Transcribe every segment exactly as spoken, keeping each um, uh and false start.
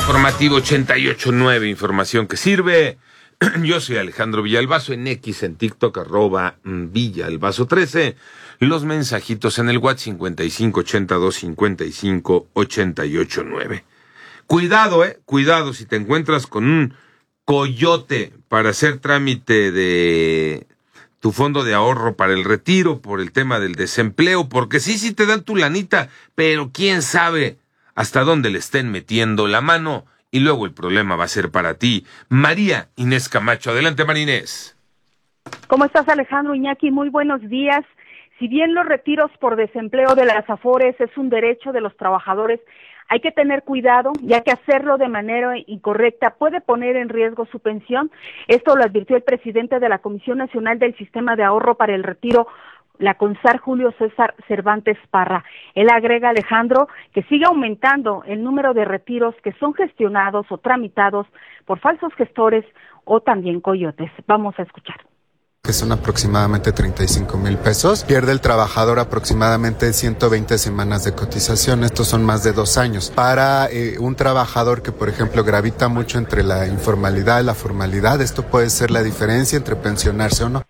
Informativo ochenta y ocho punto nueve, información que sirve. Yo soy Alejandro Villalbazo, en X, en TikTok, arroba Villalbazo trece. Los mensajitos en el WhatsApp cincuenta y cinco ochenta y dos cincuenta y cinco ochenta y ocho nueve. Cuidado, eh, cuidado si te encuentras con un coyote para hacer trámite de tu fondo de ahorro para el retiro por el tema del desempleo, porque sí, sí te dan tu lanita, pero quién sabe hasta dónde le estén metiendo la mano y luego el problema va a ser para ti. María Inés Camacho, adelante María Inés. ¿Cómo estás, Alejandro? Iñaki, muy buenos días. Si bien los retiros por desempleo de las AFORES es un derecho de los trabajadores, hay que tener cuidado, ya que hacerlo de manera incorrecta puede poner en riesgo su pensión. Esto lo advirtió el presidente de la Comisión Nacional del Sistema de Ahorro para el Retiro, la CONSAR, Julio César Cervantes Parra. Él agrega, Alejandro, que sigue aumentando el número de retiros que son gestionados o tramitados por falsos gestores o también coyotes. Vamos a escuchar. Que son aproximadamente treinta y cinco mil pesos. Pierde el trabajador aproximadamente ciento veinte semanas de cotización. Estos son más de dos años. Para eh, un trabajador que, por ejemplo, gravita mucho entre la informalidad y la formalidad, esto puede ser la diferencia entre pensionarse o no.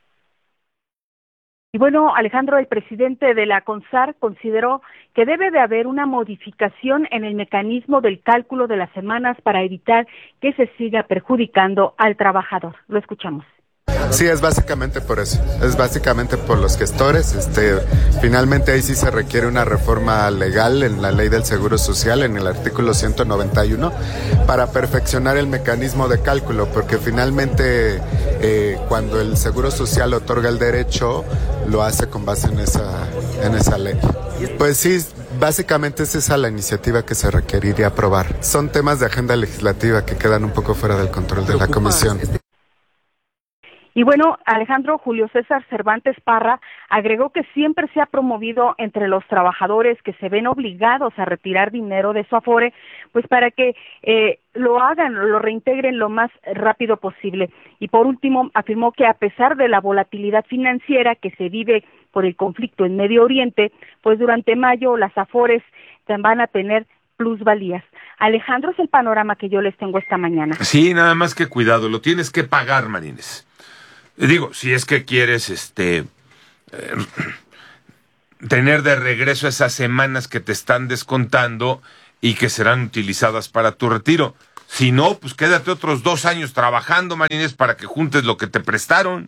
Y bueno, Alejandro, el presidente de la CONSAR consideró que debe de haber una modificación en el mecanismo del cálculo de las semanas para evitar que se siga perjudicando al trabajador. Lo escuchamos. Sí, es básicamente por eso, es básicamente por los gestores. Este, finalmente ahí sí se requiere una reforma legal en la ley del Seguro Social, en el artículo ciento noventa y uno, para perfeccionar el mecanismo de cálculo, porque finalmente eh, cuando el Seguro Social otorga el derecho, lo hace con base en esa, en esa ley. Pues sí, básicamente es esa la iniciativa que se requeriría aprobar. Son temas de agenda legislativa que quedan un poco fuera del control de la comisión. Y bueno, Alejandro, Julio César Cervantes Parra agregó que siempre se ha promovido entre los trabajadores que se ven obligados a retirar dinero de su Afore, pues para que eh, lo hagan, lo reintegren lo más rápido posible. Y por último, afirmó que a pesar de la volatilidad financiera que se vive por el conflicto en Medio Oriente, pues durante mayo las Afores van a tener plusvalías. Alejandro, es el panorama que yo les tengo esta mañana. Sí, nada más que cuidado, lo tienes que pagar, Marines. Digo, si es que quieres este eh, tener de regreso esas semanas que te están descontando y que serán utilizadas para tu retiro. Si no, pues quédate otros dos años trabajando, Marines, para que juntes lo que te prestaron.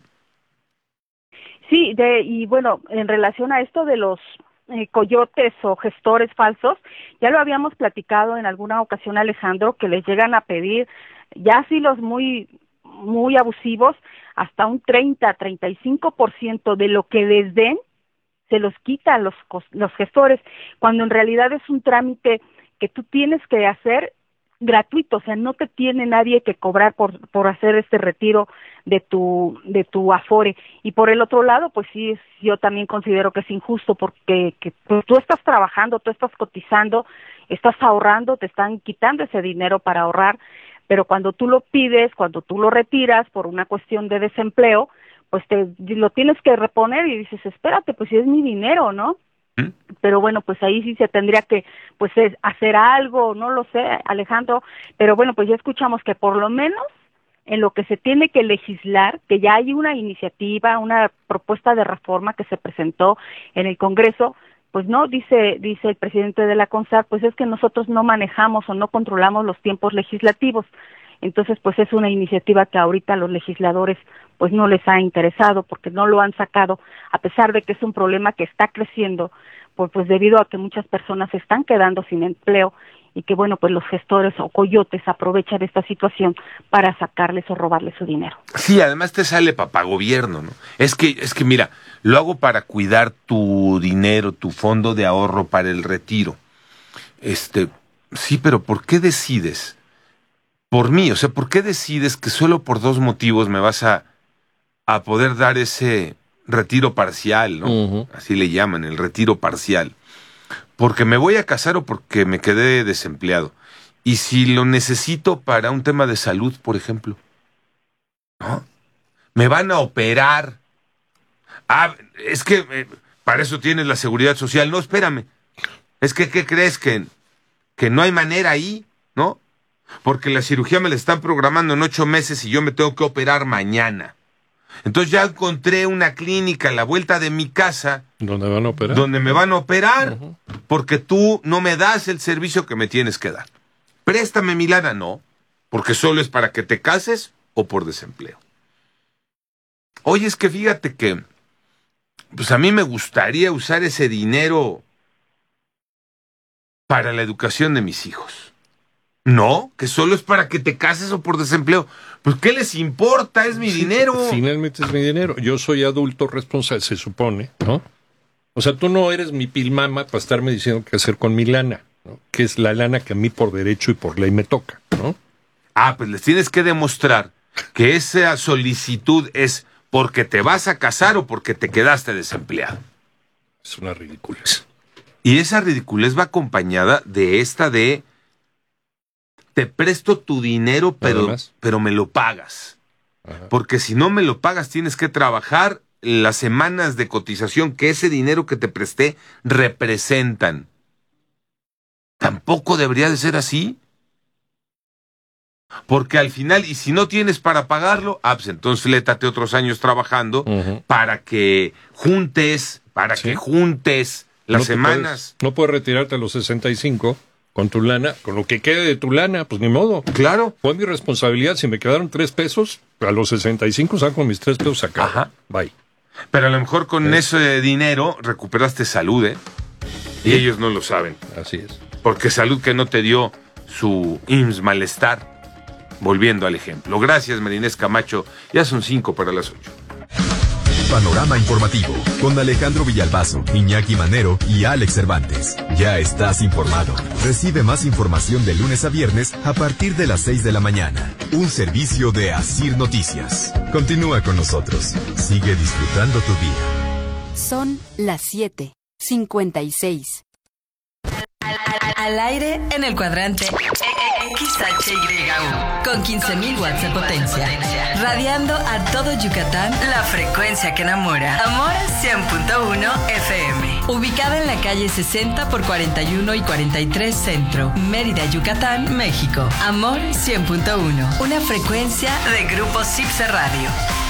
Sí, de, y bueno, en relación a esto de los eh, coyotes o gestores falsos, ya lo habíamos platicado en alguna ocasión, Alejandro, que les llegan a pedir, ya así los muy, muy abusivos, hasta un treinta, treinta y cinco por ciento de lo que les den, se los quitan los, los gestores, cuando en realidad es un trámite que tú tienes que hacer gratuito, o sea, no te tiene nadie que cobrar por, por hacer este retiro de tu, de tu Afore. Y por el otro lado, pues sí, yo también considero que es injusto porque que, pues, tú estás trabajando, tú estás cotizando, estás ahorrando, te están quitando ese dinero para ahorrar, pero cuando tú lo pides, cuando tú lo retiras por una cuestión de desempleo, pues te lo tienes que reponer y dices, espérate, pues si es mi dinero, ¿no? ¿Mm? Pero bueno, pues ahí sí se tendría que pues hacer algo, no lo sé, Alejandro, pero bueno, pues ya escuchamos que por lo menos en lo que se tiene que legislar, que ya hay una iniciativa, una propuesta de reforma que se presentó en el Congreso, pues no, dice dice el presidente de la CONSAR, pues es que nosotros no manejamos o no controlamos los tiempos legislativos. Entonces, pues es una iniciativa que ahorita a los legisladores pues no les ha interesado porque no lo han sacado, a pesar de que es un problema que está creciendo, pues, pues debido a que muchas personas se están quedando sin empleo y que bueno, pues los gestores o coyotes aprovechan esta situación para sacarles o robarles su dinero. Sí, además te sale papagobierno, ¿no? Es que, es que mira, lo hago para cuidar tu dinero, tu fondo de ahorro para el retiro. Este, sí, pero ¿por qué decides? Por mí, o sea, ¿por qué decides que solo por dos motivos me vas a, a poder dar ese retiro parcial, ¿no? Uh-huh. Así le llaman, el retiro parcial. Porque me voy a casar o porque me quedé desempleado. Y si lo necesito para un tema de salud, por ejemplo, ¿no? Me van a operar. Ah, es que eh, para eso tienes la seguridad social. No, espérame. Es que, ¿qué crees? Que, que no hay manera ahí, ¿no? porque la cirugía me la están programando en ocho meses y yo me tengo que operar mañana. Entonces ya encontré una clínica a la vuelta de mi casa. ¿Dónde van a operar? Donde me van a operar, Uh-huh. porque tú no me das el servicio que me tienes que dar. Préstame mi lana, no, porque solo es para que te cases o por desempleo. Oye, es que fíjate que, pues a mí me gustaría usar ese dinero para la educación de mis hijos. No, que solo es para que te cases o por desempleo. Pues, ¿qué les importa? Es mi Sí, dinero. Finalmente es mi dinero. Yo soy adulto responsable, se supone, ¿no? O sea, tú no eres mi pilmama para estarme diciendo qué hacer con mi lana, ¿no? Que es la lana que a mí por derecho y por ley me toca, ¿no? Ah, pues les tienes que demostrar que esa solicitud es porque te vas a casar o porque te quedaste desempleado. Es una ridiculez. Y esa ridiculez va acompañada de esta de te presto tu dinero, pero, Además. pero me lo pagas. Ajá. Porque si no me lo pagas, tienes que trabajar las semanas de cotización que ese dinero que te presté representan. Tampoco debería de ser así. Porque al final, y si no tienes para pagarlo, ah, pues entonces flétate otros años trabajando Uh-huh. para que juntes, para Sí. que juntes las No te semanas. puedes- no puedes retirarte a los sesenta y cinco con tu lana, con lo que quede de tu lana, pues ni modo. Claro. Fue mi responsabilidad. Si me quedaron tres pesos, a los sesenta y cinco saco mis tres pesos acá. Ajá. Bye. Pero a lo mejor con Sí. ese dinero recuperaste salud, ¿eh? Y ellos no lo saben. Así es. Porque salud que no te dio su I M S S malestar. Volviendo al ejemplo. Gracias, Marinés Camacho. Ya son cinco para las ocho. Panorama informativo con Alejandro Villalbazo, Iñaki Manero y Alex Cervantes. Ya estás informado. Recibe más información de lunes a viernes a partir de las seis de la mañana. Un servicio de Asir Noticias. Continúa con nosotros. Sigue disfrutando tu día. Son las siete cincuenta y seis. Al aire en el cuadrante X H Y U con quince mil watts de potencia, radiando a todo Yucatán la frecuencia que enamora. Amor cien punto uno F M, ubicada en la calle sesenta por cuarenta y uno y cuarenta y tres Centro, Mérida, Yucatán, México. Amor cien punto uno, una frecuencia de Grupo Cipse Radio.